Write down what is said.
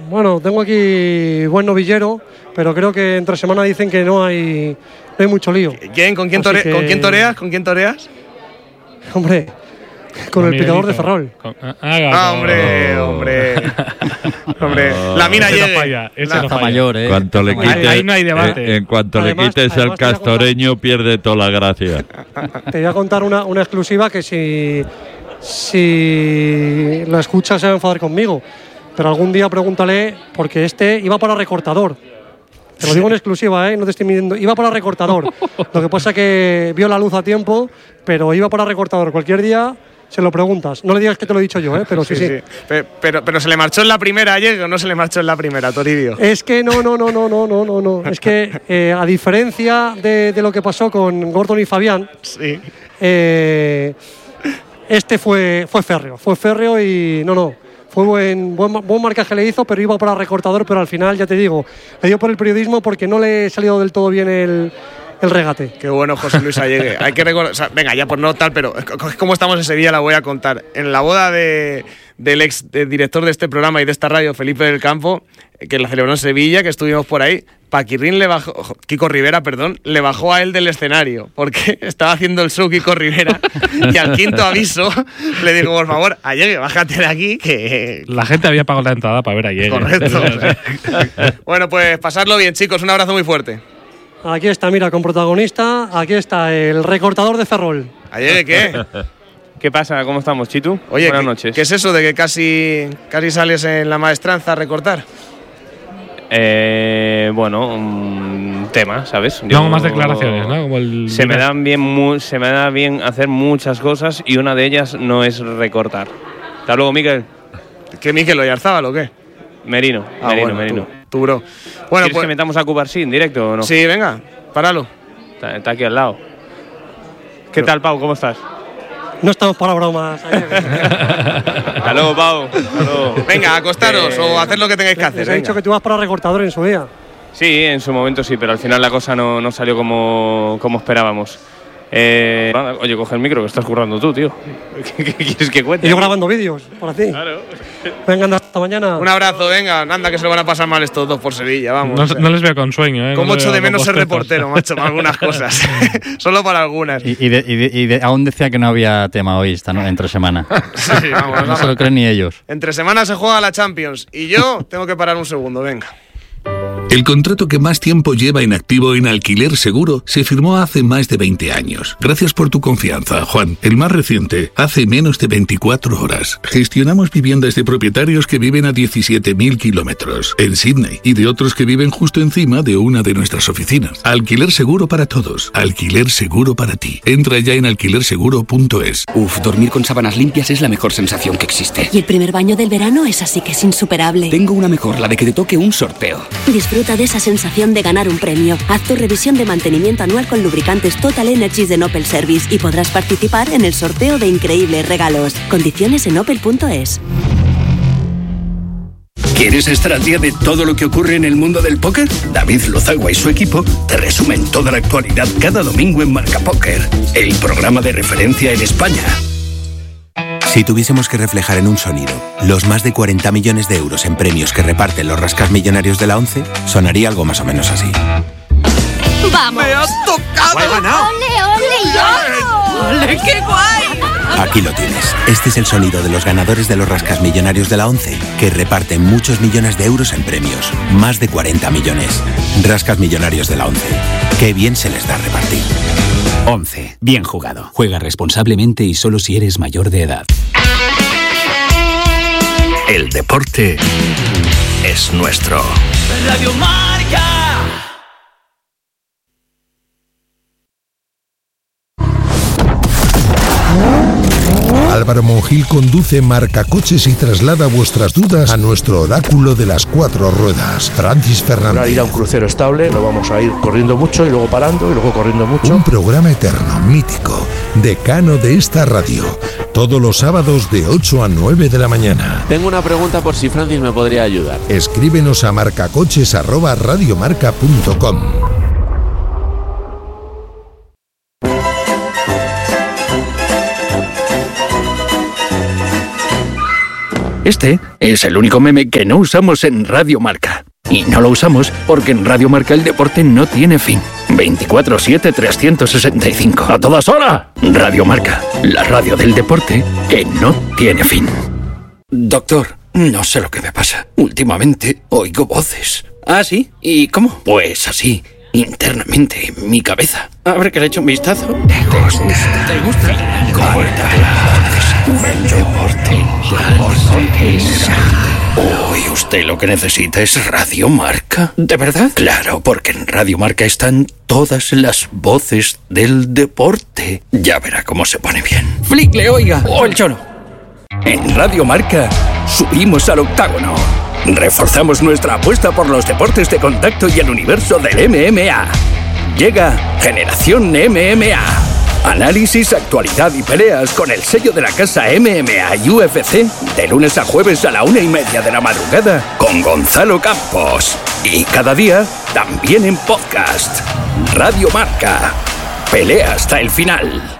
Bueno, tengo aquí buen novillero, pero creo que entre semana dicen que no hay mucho lío. ¿Quién? ¿Con quién toreas? ¿Con quién toreas? Hombre, con el picador de Ferrol. Hombre. La mina llega. Está mayor, ¿eh? Ahí no hay debate. En cuanto le quites el castoreño, pierde toda la gracia. Te voy a contar una exclusiva que si la escuchas se va a enfadar conmigo. Pero algún día pregúntale, porque iba para recortador. Te lo digo en exclusiva, no te estoy mintiendo. Iba para recortador. Lo que pasa es que vio la luz a tiempo, pero iba para recortador. Cualquier día se lo preguntas. No le digas que te lo he dicho yo, pero sí. Pero se le marchó en la primera ayer, o no se le marchó en la primera, Toribio. Es que no. Es que a diferencia de lo que pasó con Gordon y Fabián, sí. Este fue férreo y no. Fue buen marcaje le hizo, pero iba para recortador, pero al final, ya te digo, le dio por el periodismo porque no le salió del todo bien el regate. Qué bueno, José Luis Allegue. Hay que recordar, venga, ya por no tal, pero como estamos en Sevilla la voy a contar. En la boda del ex director de este programa y de esta radio, Felipe del Campo, que la celebró en Sevilla, que estuvimos por ahí, Kiko Rivera, le bajó a él del escenario, porque estaba haciendo el show Kiko Rivera, y al quinto aviso le digo, por favor, Allegue, bájate de aquí, que... La gente había pagado la entrada para ver a Allegue. Correcto. Bueno, pues pasadlo bien, chicos, un abrazo muy fuerte. Aquí está, mira, con protagonista, aquí está el recortador de Ferrol. Allegue, ¿qué? ¿Qué pasa? ¿Cómo estamos, Chitu? Oye, buenas noches. ¿Qué es eso de que casi sales en la maestranza a recortar? Bueno, un tema, ¿sabes? No hago más declaraciones, ¿no? Como se me da bien hacer muchas cosas y una de ellas no es recortar. Hasta luego, Miquel. ¿Qué Miquel Oyarzábal o qué? Merino. Tú, bro. Bueno, ¿quieres que metamos a Cubarsí en directo o no? Sí, venga, páralo. Está aquí al lado. ¿Qué tal, Pau? ¿Cómo estás? No estamos para bromas. Hasta luego, Pau. Hasta luego. Venga, acostaros o hacer lo que tengáis que hacer. Te he dicho que tú vas para recortador en su día. Sí, en su momento sí, pero al final la cosa no salió como esperábamos. Oye, coge el micro que estás currando tú, tío. ¿Qué quieres que cuente? Y yo grabando vídeos, por ti. Claro. Venga, anda, hasta mañana. Un abrazo, venga, anda que se lo van a pasar mal estos dos por Sevilla, vamos. No les veo con sueño, Como echo de menos ser reportero, macho, para algunas cosas. Solo para algunas. Y aún decía que no había tema hoy, entre semana. Sí, vamos. No se lo creen ni ellos. Entre semana se juega la Champions y yo tengo que parar un segundo, venga. El contrato que más tiempo lleva en activo en Alquiler Seguro se firmó hace más de 20 años. Gracias por tu confianza, Juan. El más reciente, hace menos de 24 horas. Gestionamos viviendas de propietarios que viven a 17.000 kilómetros en Sydney y de otros que viven justo encima de una de nuestras oficinas. Alquiler Seguro para todos. Alquiler Seguro para ti. Entra ya en alquilerseguro.es. Dormir con sábanas limpias es la mejor sensación que existe. Y el primer baño del verano es así que es insuperable. Tengo una mejor, la de que te toque un sorteo. Disfruta de esa sensación de ganar un premio. Haz tu revisión de mantenimiento anual con lubricantes Total Energies de Opel Service y podrás participar en el sorteo de increíbles regalos. Condiciones en opel.es. ¿Quieres estar al día de todo lo que ocurre en el mundo del póker? David Lozagua y su equipo te resumen toda la actualidad cada domingo en Marca Póker, el programa de referencia en España. Si tuviésemos que reflejar en un sonido los más de 40 millones de euros en premios que reparten los rascasmillonarios de la ONCE, sonaría algo más o menos así. ¡Vamos! ¡Me has tocado! ¡Ole, ole! ¡Yo! ¡Ole, qué guay! Aquí lo tienes. Este es el sonido de los ganadores de los rascasmillonarios de la ONCE, que reparten muchos millones de euros en premios. Más de 40 millones. Rascasmillonarios de la ONCE. ¡Qué bien se les da repartir! 11. Bien jugado. Juega responsablemente y solo si eres mayor de edad. El deporte es nuestro. Radio Marca. Álvaro Monjil conduce Marca Coches y traslada vuestras dudas a nuestro oráculo de las 4 ruedas, Francis Fernández. Para ir a un crucero estable, no vamos a ir corriendo mucho y luego parando y luego corriendo mucho. Un programa eterno, mítico, decano de esta radio, todos los sábados de 8 a 9 de la mañana. Tengo una pregunta por si Francis me podría ayudar. Escríbenos a marcacoches@radiomarca.com. Este es el único meme que no usamos en Radio Marca. Y no lo usamos porque en Radio Marca el deporte no tiene fin. 24/7, 365. ¡A todas horas! Radio Marca, la radio del deporte que no tiene fin. Doctor, no sé lo que me pasa. Últimamente oigo voces. ¿Ah, sí? ¿Y cómo? Pues así, internamente, en mi cabeza. A ver que le echo un vistazo. ¿Te gusta? El deporte. Uy, usted lo que necesita es Radio Marca. ¿De verdad? Claro, porque en Radio Marca están todas las voces del deporte. Ya verá cómo se pone bien. Flick, le oiga. O el Cholo. En Radio Marca subimos al octágono. Reforzamos nuestra apuesta por los deportes de contacto y el universo del MMA. Llega Generación MMA. Análisis, actualidad y peleas con el sello de la casa MMA y UFC de lunes a jueves a la 1:30 de la madrugada con Gonzalo Campos. Y cada día también en podcast. Radio Marca. Pelea hasta el final.